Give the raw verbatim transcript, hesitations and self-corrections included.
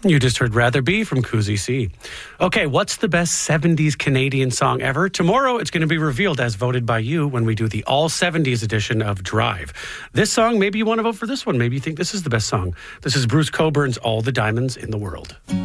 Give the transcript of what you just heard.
You just heard Rather Be from Koozie C. Okay, what's the best seventies Canadian song ever? Tomorrow, it's going to be revealed as voted by you when we do the all seventies edition of Drive. This song, maybe you want to vote for this one. Maybe you think this is the best song. This is Bruce Coburn's All the Diamonds in the World.